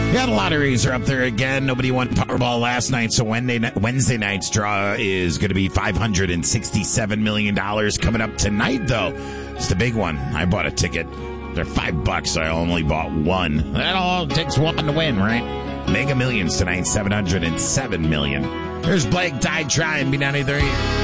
Yeah, the lotteries are up there again. Nobody won Powerball last night, so Wednesday night's draw is going to be $567 million. Coming up tonight, though, it's the big one. I bought a ticket. They're $5, so I only bought one. That all takes one to win, right? Mega Millions tonight, $707 million. There's Blake, Die Trying, B93.